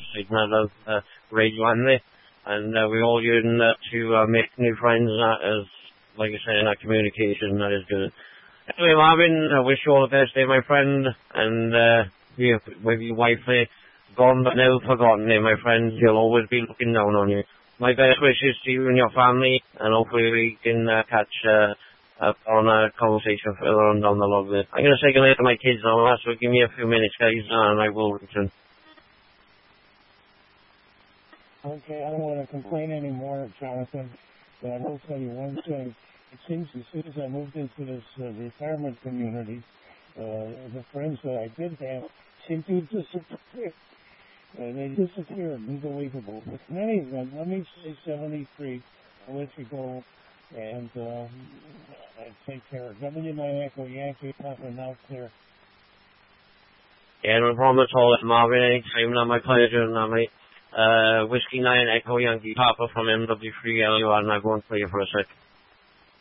signal of Radio Andy, and we all yearn to make new friends, as, like I say, in that communication, that is good. Anyway, Marvin, I wish you all the best day, my friend, and with your wife gone but now forgotten, my friend, you'll always be looking down on you. My best wishes to you and your family, and hopefully we can catch up on a conversation further on down the log there. I'm going to say goodnight to my kids now, so give me a few minutes, guys, and I will return. Okay, I don't want to complain anymore, Jonathan, but I will tell you one thing. It seems as soon as I moved into this retirement community, the friends that I did have seem to disappear. They disappeared. Unbelievable. But in any event, let me say 73. I'll let you go and take care. W9 Echo Yankee, Papa, now clear. Yeah, no problem at all, Marvin. Anytime, now my pleasure, now mate. Whiskey 9 Echo Yankee Papa from MW3 LUR, and I'll go and play you for a sec.